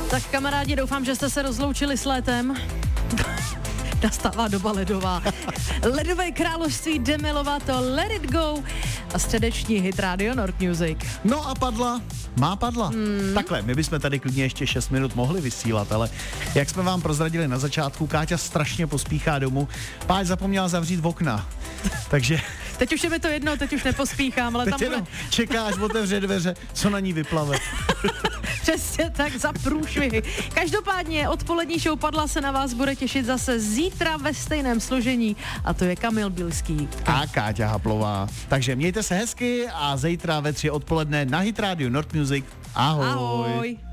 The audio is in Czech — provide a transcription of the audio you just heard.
Tak kamarádi, doufám, že jste se rozloučili s létem. Nastává doba ledová. Ledové království Demi Lovato, Let It Go a středeční hit Radio Nord Music. No a padla. Takhle, my bychom tady klidně ještě 6 minut mohli vysílat, ale jak jsme vám prozradili na začátku, Káťa strašně pospíchá domů. Páť zapomněla zavřít okna, takže... Teď už je mi to jedno, teď už nepospíchám, ale teď tam bude... čeká, až otevře dveře, co na ní vyplave. Přesně tak, za průšvihy. Každopádně odpolední show Padla se na vás bude těšit zase zítra ve stejném složení a to je Kamil Bilský. A Káťa Haplová. Takže mějte se hezky a zítra ve 3 odpoledne na Hit Radio Nord Music. Ahoj. Ahoj.